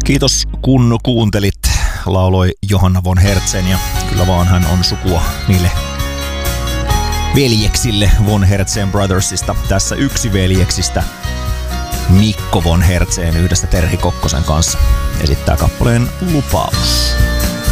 Kiitos kun kuuntelit, lauloi Johanna von Hertzen, ja kyllä vaan hän on sukua niille veljeksille von Hertzen Brothersista. Tässä yksi veljeksistä, Mikko von Hertzen, yhdessä Terhi Kokkosen kanssa esittää kappaleen Lupaus.